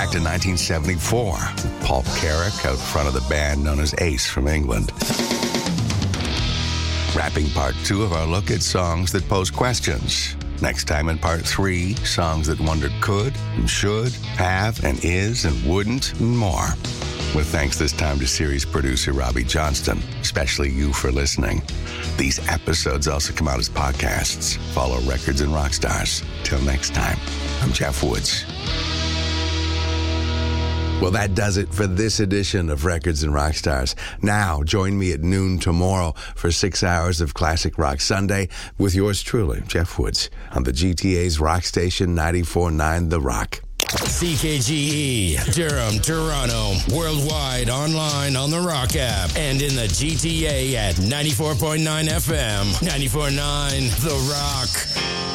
back to 1974. Paul Carrick out front of the band known as Ace from England. Wrapping part 2 of our look at songs that pose questions. Next time in part 3, songs that wondered could and should, have and is and wouldn't, and more. With thanks this time to series producer Robbie Johnston, especially you for listening. These episodes also come out as podcasts. Follow Records and Rockstars. Till next time, I'm Jeff Woods. Well, that does it for this edition of Records and Rockstars. Now, join me at noon tomorrow for 6 hours of Classic Rock Sunday with yours truly, Jeff Woods, on the GTA's rock station 94.9 The Rock. CKGE, Durham, Toronto, worldwide, online, on the Rock app, and in the GTA at 94.9 FM, 94.9 The Rock.